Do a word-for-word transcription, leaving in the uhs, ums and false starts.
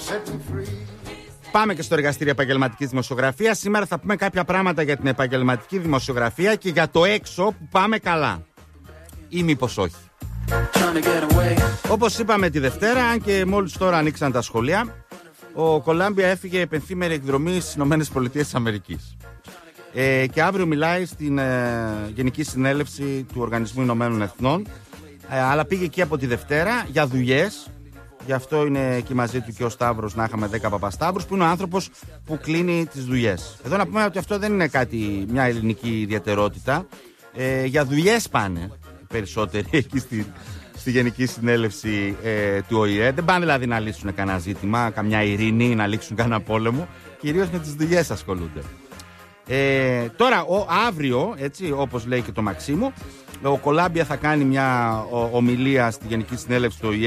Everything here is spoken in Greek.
Πάμε και στο εργαστήριο επαγγελματικής δημοσιογραφίας. Σήμερα θα πούμε κάποια πράγματα για την επαγγελματική δημοσιογραφία και για το έξω που πάμε καλά. Ή μήπως όχι. Όπως είπαμε τη Δευτέρα, αν και μόλις τώρα ανοίξαν τα σχολεία, ο Κολάμπια έφυγε επενθήμερη εκδρομή στις ΗΠΑ. Ε, και αύριο μιλάει στην ε, Γενική Συνέλευση του Οργανισμού Ηνωμένων Εθνών. Ε, αλλά πήγε εκεί από τη Δευτέρα για δουλειές. Γι' αυτό είναι εκεί μαζί του και ο Σταύρος, να είχαμε δέκα Παπασταύρους, που είναι ο άνθρωπος που κλείνει τις δουλειές. Εδώ να πούμε ότι αυτό δεν είναι κάτι, μια ελληνική ιδιαιτερότητα. Ε, για δουλειές πάνε περισσότεροι εκεί στη, στη Γενική Συνέλευση ε, του Ο Η Ε. Δεν πάνε δηλαδή να λύσουν κανένα ζήτημα, καμιά ειρήνη, να λήξουν κανένα πόλεμο. Κυρίως με τις δουλειές ασχολούνται. Ε, τώρα, ο, αύριο, έτσι, όπως λέει και το Μαξίμου, ο Κολάμπια θα κάνει μια ο, ομιλία στη Γενική Συνέλευση του Ο Η Ε.